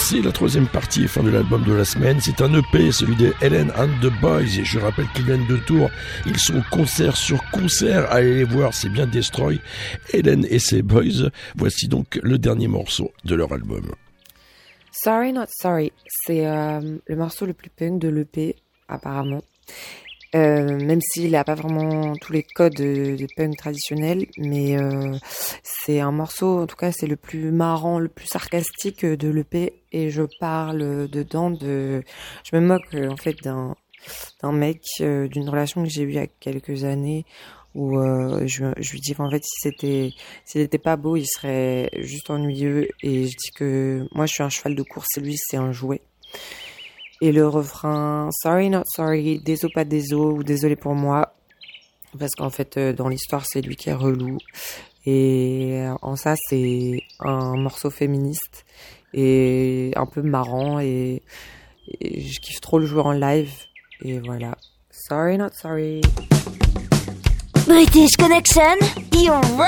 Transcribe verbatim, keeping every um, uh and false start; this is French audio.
C'est la troisième partie et fin de l'album de la semaine. C'est un E P, celui des Helen and the Boys. Et je rappelle qu'ils viennent de Tours. Ils sont concert sur concert. Allez les voir, c'est bien Destroy. Helen et ses Boys. Voici donc le dernier morceau de leur album. Sorry Not Sorry, c'est euh, le morceau le plus punk de l'E P, apparemment. Euh, même s'il n'a pas vraiment tous les codes de, de punk traditionnels, mais euh, c'est un morceau, en tout cas c'est le plus marrant, le plus sarcastique de l'E P, et je parle dedans de... Je me moque en fait d'un, d'un mec, euh, d'une relation que j'ai eue il y a quelques années, où euh, je, je lui dis qu'en fait si c'était, s'il était pas beau, il serait juste ennuyeux, et je dis que moi je suis un cheval de course et lui c'est un jouet. Et le refrain Sorry Not Sorry, désolé pas désolé ou désolé pour moi, parce qu'en fait euh, dans l'histoire c'est lui qui est relou, et euh, en ça c'est un morceau féministe et un peu marrant, et, et je kiffe trop le jouer en live, et voilà. Sorry Not Sorry. British Connection, you rock!